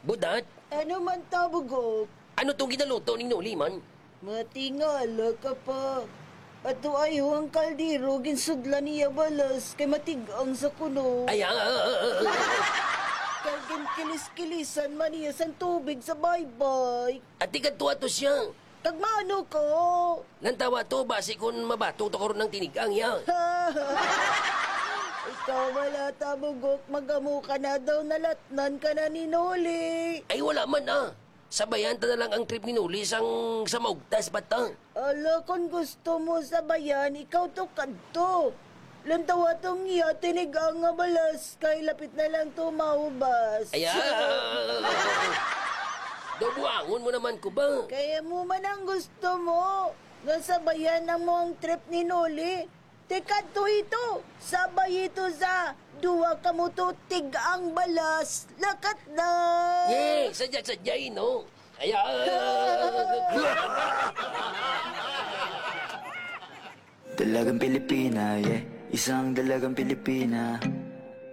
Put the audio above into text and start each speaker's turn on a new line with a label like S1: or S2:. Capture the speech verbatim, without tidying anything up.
S1: Budat,
S2: Ano man tabugok?
S1: ano tong ginaluto ning Noli man?
S2: Matingala ka pa. Ato ayo ang kaldero ginsudla niya balas kay matigang sa kuno.
S1: Ay, ah, ah, ah, ah.
S2: Kay ginkilis-kilisan man niya sa tubig sa baybay.
S1: At ikaw to siya.
S2: Tagmano ko.
S1: Lantawa to, base kung mabato to karon ng tinigang ya.
S2: Ikaw wala tabugok, magamu ka na daw nalatnan ka na ni Noli.
S1: Ay, wala man ah. Sabayan ta na lang ang trip ni Noli sang sa maugtas bata.
S2: Ala, kung gusto mo sabayan, ikaw to kadto. Lantawa tong iya, tinigang nga balas, kay lapit na lang to maubas.
S1: Ay, ah, ah, ah, ah. Dabuangon mo naman ko ba?
S2: Kaya mo man ang gusto mo. Nga sabayan na mo ang trip ni Noli. Teka to ito. Sabay ito sa duwa ka mo to tigang balas. Lakat na.
S1: Eh, sadya-sadya no? Ay, ah, ah, ah.
S3: Dalagang Pilipina, yeah. Isang dalagang Pilipina.